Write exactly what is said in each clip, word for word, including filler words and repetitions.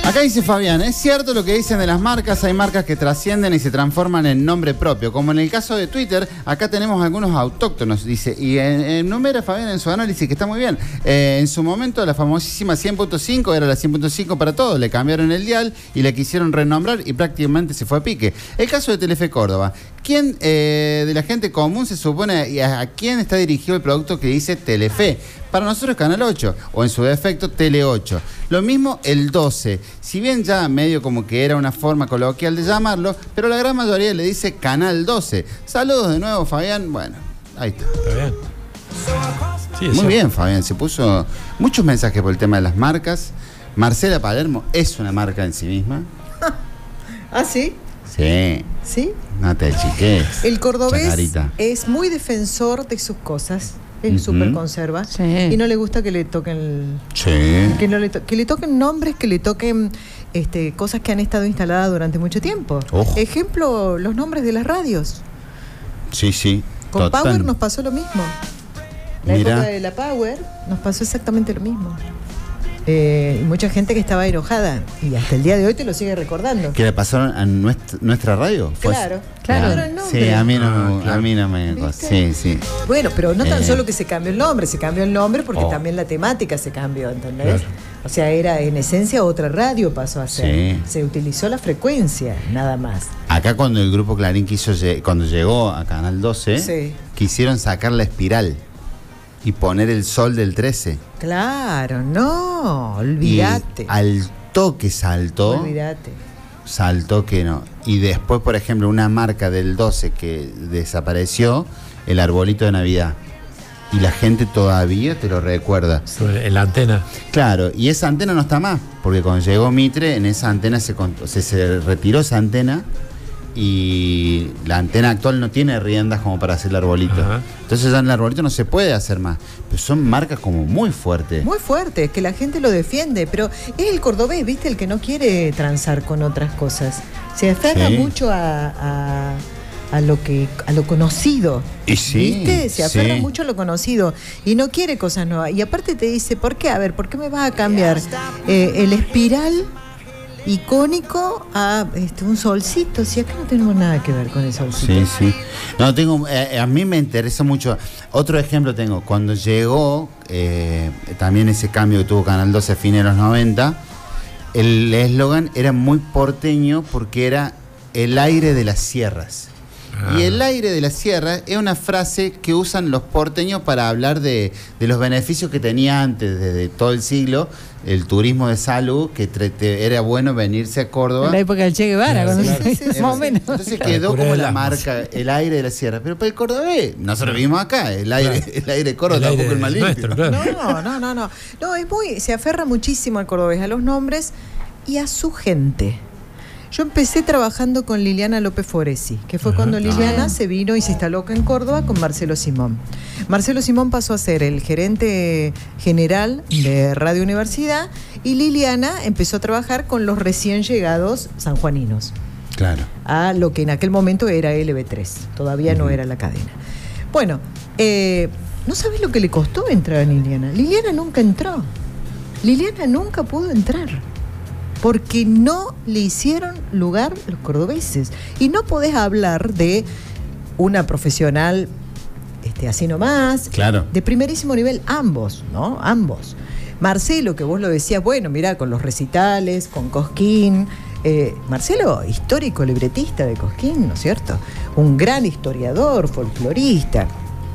Acá dice Fabián, es cierto lo que dicen de las marcas, hay marcas que trascienden y se transforman en nombre propio, como en el caso de Twitter, acá tenemos algunos autóctonos, dice, y enumera Fabián en su análisis, que está muy bien. Eh, en su momento la famosísima cien punto cinco era la cien punto cinco para todos, le cambiaron el dial y la quisieron renombrar y prácticamente se fue a pique. El caso de Telefe Córdoba, ¿quién eh, de la gente común se supone y a, a quién está dirigido el producto que dice Telefe? Para nosotros es Canal ocho, o en su defecto Tele ocho. Lo mismo el doce, si bien ya medio como que era una forma coloquial de llamarlo, pero la gran mayoría le dice Canal doce. Saludos de nuevo, Fabián. Bueno, ahí está. Está bien. Sí, Muy bien, Fabián. Se puso muchos mensajes por el tema de las marcas. Marcela Palermo es una marca en sí misma. ¿Ah, sí? Sí. ¿Sí? No te chiques. El cordobés Chacarita. es muy defensor de sus cosas. Es Uh-huh. súper conserva. Sí. Y no le gusta que le toquen el, Sí. que, no le, to que le toquen nombres, que le toquen este, cosas que han estado instaladas durante mucho tiempo. Ojo. Ejemplo, los nombres de las radios. Sí, sí. Con Total. Power nos pasó lo mismo. La Mirá. época de la Power nos pasó exactamente lo mismo. Eh, y mucha gente que estaba enojada. Y hasta el día de hoy te lo sigue recordando. ¿Que le pasaron a nuestra, nuestra radio? ¿Fue Claro, así? claro. Ah, Era el nombre. sí, a mí no, Ah, claro. a mí no me... ¿Viste? Sí, sí. Bueno, pero no tan Eh. solo que se cambió el nombre, se cambió el nombre porque Oh. también la temática se cambió, ¿entendés? Claro. O sea, era en esencia otra radio pasó a ser. Sí. Se utilizó la frecuencia, nada más. Acá cuando el grupo Clarín quiso, lle- cuando llegó a Canal doce, Sí. quisieron sacar la espiral y poner el sol del trece. Claro, no, olvídate. Y al toque saltó, Olvídate. saltó que no. Y después, por ejemplo, una marca del doce que desapareció, el arbolito de Navidad. Y la gente todavía te lo recuerda. Sobre- En la antena. Claro, y esa antena no está más, porque cuando llegó Mitre, en esa antena se, con- se, se retiró esa antena y la antena actual no tiene riendas como para hacer el arbolito. Ajá. Entonces ya en el arbolito no se puede hacer más. Pero son marcas como muy fuertes. Muy fuerte, que la gente lo defiende, pero es el cordobés, ¿viste? El que no quiere transar con otras cosas. Se aferra Sí. mucho a, a, a lo que a lo conocido. Y sí, ¿Viste? Se aferra sí. mucho a lo conocido y no quiere cosas nuevas. Y aparte te dice, ¿por qué? A ver, ¿por qué me vas a cambiar eh, el espiral icónico a este, un solcito? Si acá no tenemos nada que ver con el solcito. Sí, sí. No, tengo, eh, a mí me interesa mucho. Otro ejemplo tengo, cuando llegó eh, también ese cambio que tuvo Canal doce a fines de los noventa, el eslogan era muy porteño porque era el aire de las sierras. Ah. Y el aire de la sierra es una frase que usan los porteños para hablar de, de los beneficios que tenía antes, desde todo el siglo, el turismo de salud, que tre- te- era bueno venirse a Córdoba. En la época del Che Guevara, Claro, cuando claro. se- más o menos. Entonces Claro, quedó cura como del la asma. marca, el aire de la sierra. Pero para el cordobés, nosotros vivimos acá, el aire, Claro. el aire de Córdoba El tampoco aire es más limpio. nuestro, claro. No, no, no, no. No, es muy, se aferra muchísimo al cordobés, a los nombres y a su gente. Yo empecé trabajando con Liliana López Foresi, que fue Ajá. cuando Liliana Ah. se vino y se instaló acá en Córdoba con Marcelo Simón. Marcelo Simón pasó a ser el gerente general de Radio Universidad y Liliana empezó a trabajar con los recién llegados sanjuaninos, Claro. a lo que en aquel momento era L B tres, todavía no era la cadena. Bueno, eh, ¿no sabes lo que le costó entrar a Liliana? Liliana nunca entró. Liliana nunca pudo entrar. Porque no le hicieron lugar los cordobeses. Y no podés hablar de una profesional este, así nomás, Claro. de primerísimo nivel, ambos, ¿no? Ambos. Marcelo, que vos lo decías, bueno, mirá, con los recitales, con Cosquín. Eh, Marcelo, histórico libretista de Cosquín, ¿no es cierto? Un gran historiador, folclorista.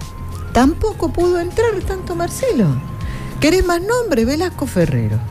Tampoco pudo entrar tanto Marcelo. ¿Querés más nombres? Velasco Ferrero.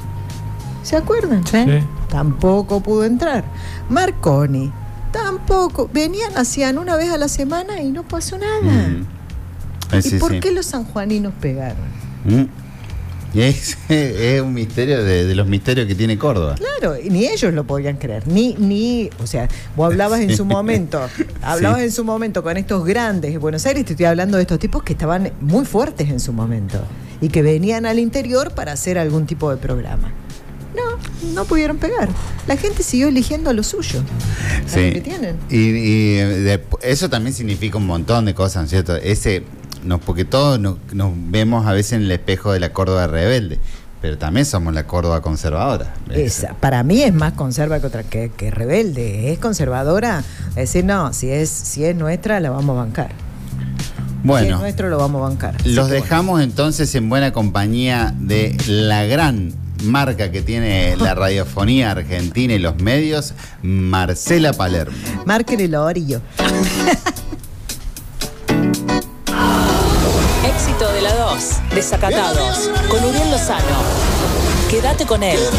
¿Se acuerdan? Sí. Sí. Tampoco pudo entrar. Marconi, tampoco. Venían, hacían una vez a la semana y no pasó nada. Mm. Eh, ¿Y sí, por sí. qué los sanjuaninos pegaron? Mm. Y es, es un misterio de, de los misterios que tiene Córdoba. Claro, y ni ellos lo podían creer, ni, ni, o sea, vos hablabas en su momento, hablabas Sí. en su momento con estos grandes de Buenos Aires, te estoy hablando de estos tipos que estaban muy fuertes en su momento y que venían al interior para hacer algún tipo de programa. No, no pudieron pegar. La gente siguió eligiendo a lo suyo, a lo que tienen. Y, y de- eso también significa un montón de cosas, ¿no es cierto? Ese, no, porque todos nos, nos vemos a veces en el espejo de la Córdoba rebelde, pero también somos la Córdoba conservadora. Esa, para mí es más conserva que otra que, que rebelde. Es conservadora. Es decir, no, si es, si es nuestra, la vamos a bancar. Bueno, si es nuestro, lo vamos a bancar. Así los que dejamos bueno. entonces en buena compañía de la gran marca que tiene la radiofonía argentina y los medios, Marcela Palermo. Marquen el orillo. Éxito de la dos, Desacatados, con Uriel Lozano. Quédate con él.